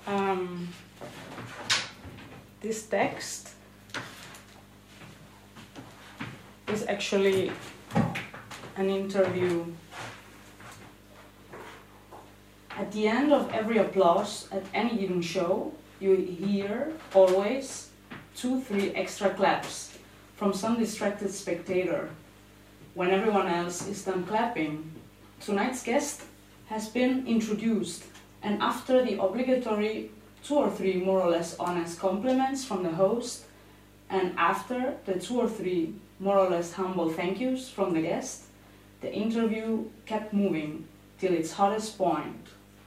um, this text is actually an interview. At the end of every applause at any given show, you hear always 2-3 extra claps from some distracted spectator. When everyone else is done clapping, tonight's guest has been introduced, and after the obligatory 2 or 3 more or less honest compliments from the host, and after the 2 or 3 more or less humble thank yous from the guest, the interview kept moving till its hottest point.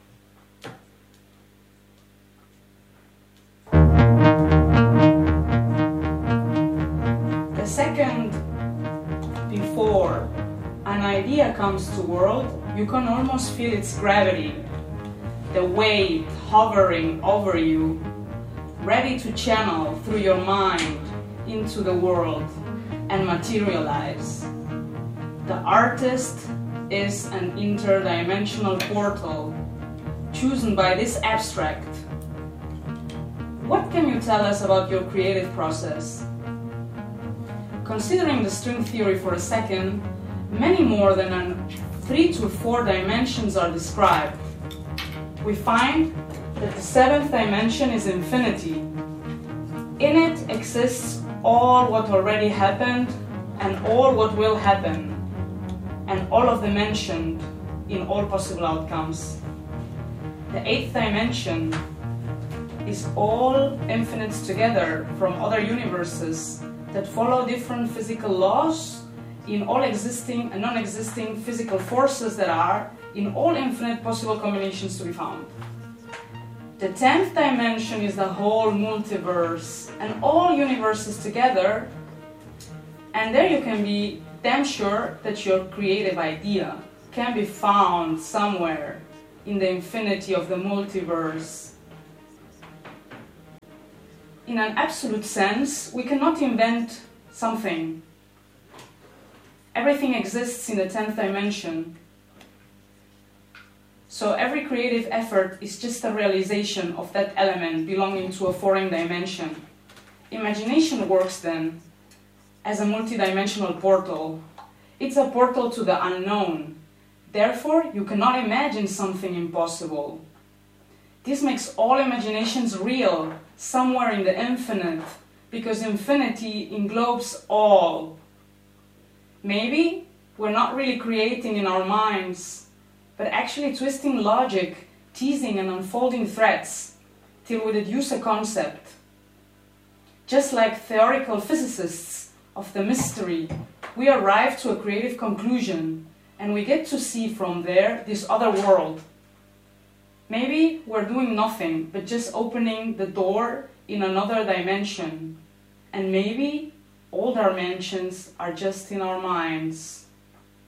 The second before an idea comes to world, you can almost feel its gravity, the weight hovering over you, ready to channel through your mind into the world and materialize. The artist is an interdimensional portal chosen by this abstract. What can you tell us about your creative process? Considering the string theory for a second, many more than 3 to 4 dimensions are described. We find that the 7th dimension is infinity. In it exists all what already happened and all what will happen, and all of the mentioned in all possible outcomes. The 8th dimension is all infinites together from other universes that follow different physical laws in all existing and non-existing physical forces that are in all infinite possible combinations to be found. The 10th dimension is the whole multiverse and all universes together, and there you can be damn sure that your creative idea can be found somewhere in the infinity of the multiverse. In an absolute sense, we cannot invent something. Everything exists in the 10th dimension. So every creative effort is just a realization of that element belonging to a foreign dimension. Imagination works then as a multidimensional portal. It's a portal to the unknown. Therefore, you cannot imagine something impossible. This makes all imaginations real, somewhere in the infinite, because infinity englobes all. Maybe we're not really creating in our minds, but actually twisting logic, teasing and unfolding threads, till we deduce a concept. Just like theoretical physicists of the mystery, we arrive to a creative conclusion, and we get to see from there this other world. Maybe we're doing nothing but just opening the door in another dimension, and maybe all dimensions are just in our minds.